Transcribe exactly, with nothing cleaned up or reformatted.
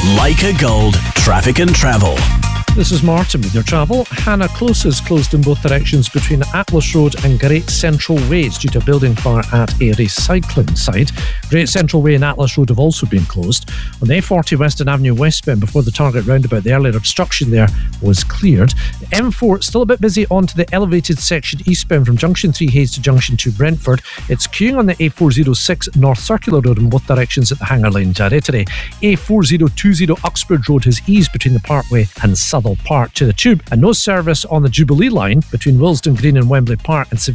Leica Gold Traffic and Travel. This is Martin with your travel. Hannah Close is closed in both directions between Atlas Road and Great Central Way due to a building fire at a recycling site. Great Central Way and Atlas Road have also been closed. On the A forty Western Avenue westbound before the Target roundabout, the earlier obstruction there was cleared. The M four still a bit busy onto the elevated section eastbound from Junction three Hayes to Junction two Brentford. It's queuing on the A four oh six North Circular Road in both directions at the Hanger Line Jarrettery. A four oh two oh Uxbridge Road has eased between the Parkway and Southall Park to the Tube, and no service on the Jubilee line between Willesden Green and Wembley Park, and severe